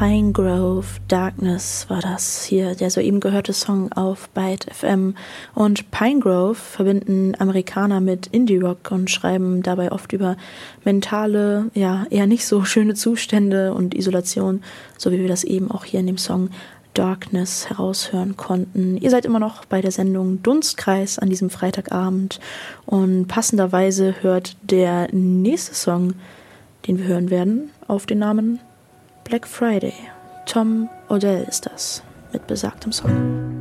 Pinegrove Darkness war das hier, der soeben gehörte Song auf Byte FM. Und Pinegrove verbinden Amerikaner mit Indie-Rock und schreiben dabei oft über mentale, ja, eher nicht so schöne Zustände und Isolation, so wie wir das eben auch hier in dem Song Darkness heraushören konnten. Ihr seid immer noch bei der Sendung Dunstkreis an diesem Freitagabend und passenderweise hört der nächste Song, den wir hören werden, auf den Namen Black Friday. Tom Odell ist das mit besagtem Song.